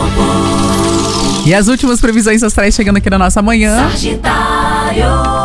E as últimas previsões astrais chegando aqui na nossa manhã. Sagitário.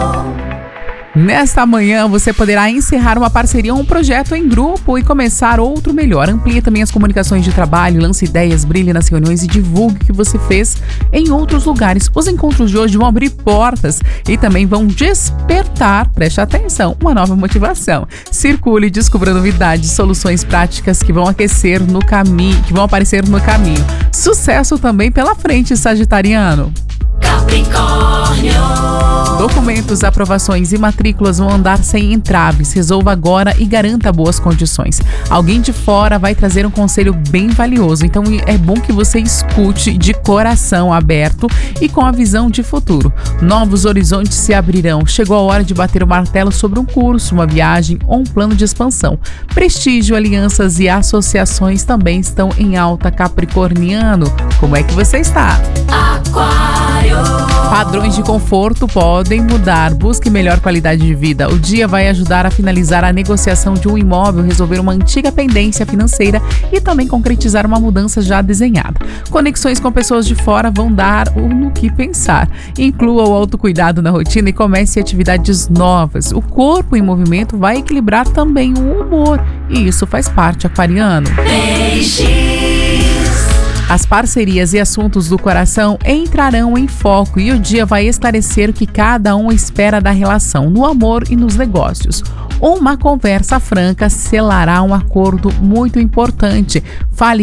Nesta manhã, você poderá encerrar uma parceria ou um projeto em grupo e começar outro melhor. Amplie também as comunicações de trabalho, lance ideias, brilhe nas reuniões e divulgue o que você fez em outros lugares. Os encontros de hoje vão abrir portas e também vão despertar, preste atenção, uma nova motivação. Circule e descubra novidades, soluções práticas que vão aquecer no caminho, que vão aparecer no caminho. Sucesso também pela frente, sagitariano. Capricórnio. Documentos, aprovações e matrículas vão andar sem entraves. Resolva agora e garanta boas condições. Alguém de fora vai trazer um conselho bem valioso, então é bom que você escute de coração aberto e com a visão de futuro. Novos horizontes se abrirão. Chegou a hora de bater o martelo sobre um curso, uma viagem ou um plano de expansão. Prestígio, alianças e associações também estão em alta, capricorniano. Como é que você está? Aquário. Padrões de conforto podem mudar. Busque melhor qualidade de vida. O dia vai ajudar a finalizar a negociação de um imóvel, resolver uma antiga pendência financeira e também concretizar uma mudança já desenhada. Conexões com pessoas de fora vão dar no que pensar. Inclua o autocuidado na rotina e comece atividades novas. O corpo em movimento vai equilibrar também o humor. E isso faz parte, aquariano. Peixes. As parcerias e assuntos do coração entrarão em foco e o dia vai esclarecer o que cada um espera da relação, no amor e nos negócios. Uma conversa franca selará um acordo muito importante. Fale